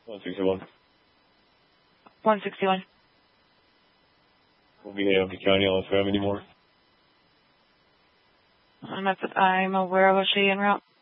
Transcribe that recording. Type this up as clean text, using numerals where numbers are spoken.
161. 161. We'll be in Aoki County. I'll have any more. I'm aware of a she en route.